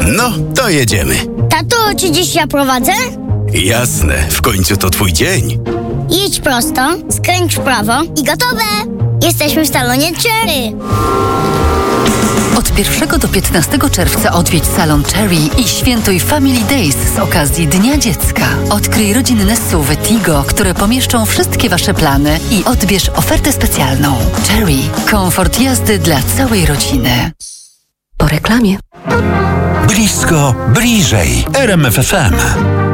No, to jedziemy. Tato, czy dziś ja prowadzę? Jasne, w końcu to twój dzień. Jedź prosto, skręć w prawo i gotowe! Jesteśmy w salonie Cherry. Od 1 do 15 czerwca odwiedź salon Cherry i świętuj Family Days z okazji Dnia Dziecka. Odkryj rodzinne SUV-y Tigo, które pomieszczą wszystkie Wasze plany i odbierz ofertę specjalną. Cherry. Komfort jazdy dla całej rodziny. Po reklamie. Blisko, bliżej. RMF FM.